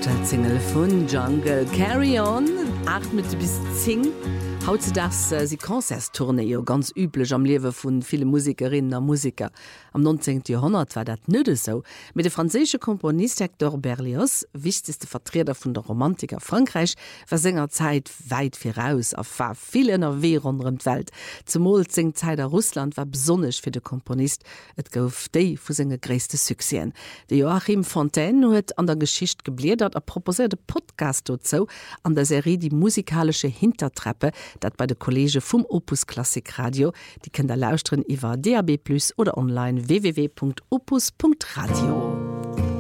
Single von Jungle Carry On 8 bis 10 haut das sie Konzerttourne jo ganz üblich am Lewe vun viele Musikerinnen und Musiker. Am 19. Jahrhundert war dat nëde so. Mit de franzésche Komponist Hector Berlioz, wichtigste Vertreter vun der Romantiker Frankreich, war senger Zeit weit voraus auf war viel NRW rundem Welt. Zumol sing Zeit der Russland war besonnech fir de Komponist, et gouf déi vu senge gréste Succesen. De Joachim Fontaine huet an der Geschicht gebledert proposierte Podcast dazu an der Serie die musikalische Hintertreppe, dat bei der Kollege vom Opus Klassik Radio, die könnt ihr lauschen über DAB+ oder online www.opus.radio.